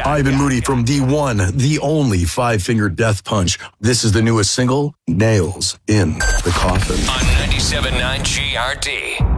Ivan Moody from the one, the only Five Finger Death Punch. This is the newest single, Nails in the Coffin. On 97.9 GRD.